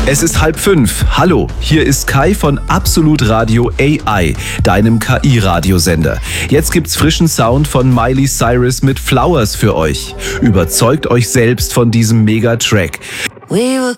Es ist 4:30. Hallo, hier ist Kai von Absolut Radio AI, deinem KI-Radiosender. Jetzt gibt's frischen Sound von Miley Cyrus mit Flowers für euch. Überzeugt euch selbst von diesem Mega-Track. We were